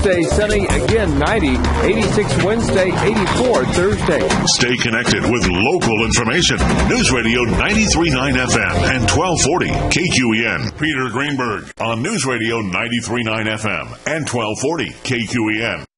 Tuesday, sunny, again 90. 86 Wednesday, 84 Thursday. Stay connected with local information. News Radio 93.9 FM and 1240 KQEN. Peter Greenberg on News Radio 93.9 FM and 1240 KQEN.